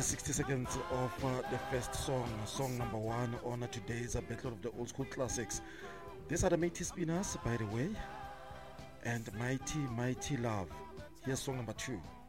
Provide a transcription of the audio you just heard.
60 seconds of the first song number one on today's Battle of the Old School Classics. These are the Mighty Spinners, by the way, and Mighty Mighty Love. Here's song number two.